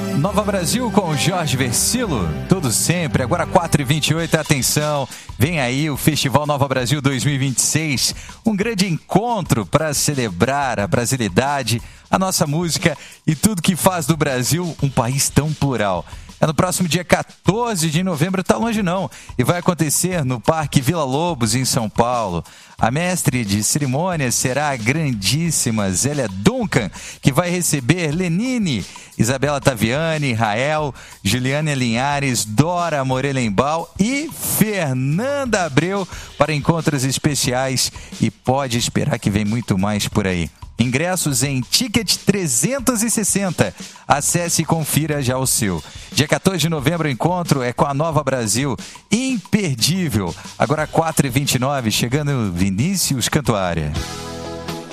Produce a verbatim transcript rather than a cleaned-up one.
Nova Brasil com Jorge Versilo, tudo sempre, agora quatro e vinte e oito, atenção, vem aí o Festival Nova Brasil dois mil e vinte e seis, um grande encontro para celebrar a brasilidade, a nossa música e tudo que faz do Brasil um país tão plural. É no próximo dia quatorze de novembro, tá longe não, e vai acontecer no Parque Vila Lobos, em São Paulo. A mestre de cerimônia será a grandíssima Zélia Duncan, que vai receber Lenine, Isabela Taviani, Rael, Juliana Linhares, Dora Morelenbaum e Fernanda Abreu para encontros especiais, e pode esperar que vem muito mais por aí. Ingressos em Ticket trezentos e sessenta. Acesse e confira já o seu. Dia quatorze de novembro o encontro é com a Nova Brasil. Imperdível. Agora quatro e vinte e nove, chegando Vinícius Cantuária.